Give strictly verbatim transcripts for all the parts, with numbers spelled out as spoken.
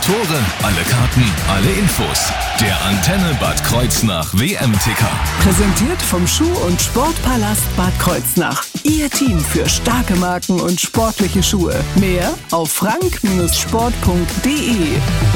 Tore, alle Karten, alle Infos. Der Antenne Bad Kreuznach W M-Ticker. Präsentiert vom Schuh- und Sportpalast Bad Kreuznach. Ihr Team für starke Marken und sportliche Schuhe. Mehr auf frank Sport punkt de.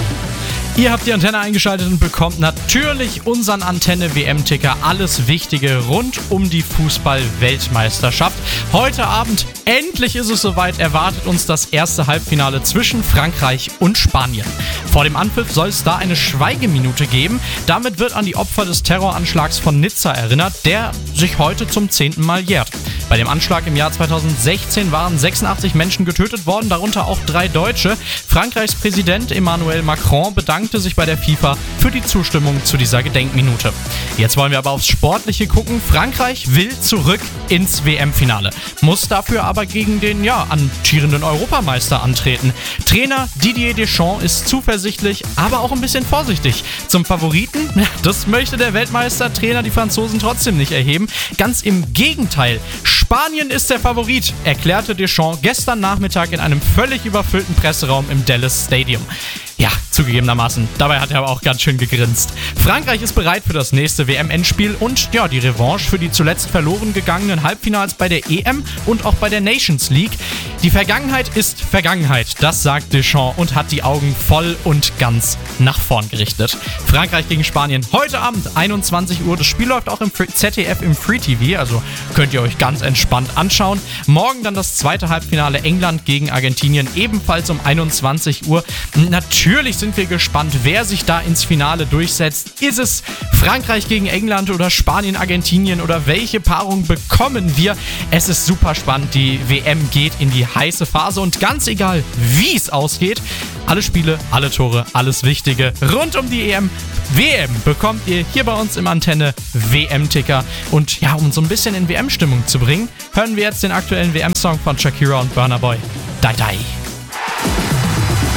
Ihr habt die Antenne eingeschaltet und bekommt natürlich unseren Antenne-W M-Ticker. Alles Wichtige rund um die Fußball-Weltmeisterschaft. Heute Abend, endlich ist es soweit, erwartet uns das erste Halbfinale zwischen Frankreich und Spanien. Vor dem Anpfiff soll es da eine Schweigeminute geben. Damit wird an die Opfer des Terroranschlags von Nizza erinnert, der sich heute zum zehnten Mal jährt. Bei dem Anschlag im Jahr zweitausendsechzehn waren sechsundachtzig Menschen getötet worden, darunter auch drei Deutsche. Frankreichs Präsident Emmanuel Macron bedankte sich bei der FIFA für die Zustimmung zu dieser Gedenkminute. Jetzt wollen wir aber aufs Sportliche gucken. Frankreich will zurück ins W M-Finale, muss dafür aber gegen den ja amtierenden Europameister antreten. Trainer Didier Deschamps ist zuversichtlich, aber auch ein bisschen vorsichtig. Zum Favoriten? Das möchte der Weltmeistertrainer die Franzosen trotzdem nicht erheben. Ganz im Gegenteil. Spanien ist der Favorit, erklärte Deschamps gestern Nachmittag in einem völlig überfüllten Presseraum im Dallas Stadium. Ja, zugegebenermaßen. Dabei hat er aber auch ganz schön gegrinst. Frankreich ist bereit für das nächste W M-Endspiel und ja, die Revanche für die zuletzt verloren gegangenen Halbfinals bei der E M und auch bei der Nations League. Die Vergangenheit ist Vergangenheit, das sagt Deschamps und hat die Augen voll und ganz nach vorn gerichtet. Frankreich gegen Spanien heute Abend, einundzwanzig Uhr. Das Spiel läuft auch im Z D F im Free T V, also könnt ihr euch ganz entspannt anschauen. Morgen dann das zweite Halbfinale England gegen Argentinien, ebenfalls um einundzwanzig Uhr. Natürlich sind wir gespannt, wer sich da ins Finale durchsetzt. Ist es Frankreich gegen England oder Spanien, Argentinien oder welche Paarung bekommen wir? Es ist super spannend. Die W M geht in die heiße Phase und ganz egal, wie es ausgeht, alle Spiele, alle Tore, alles Wichtige rund um die E M, W M bekommt ihr hier bei uns im Antenne W M-Ticker. Und ja, um so ein bisschen in W M-Stimmung zu bringen, hören wir jetzt den aktuellen W M-Song von Shakira und Burna Boy. Die Die.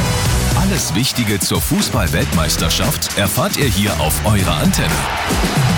Alles Wichtige zur Fußball-Weltmeisterschaft erfahrt ihr hier auf eurer Antenne.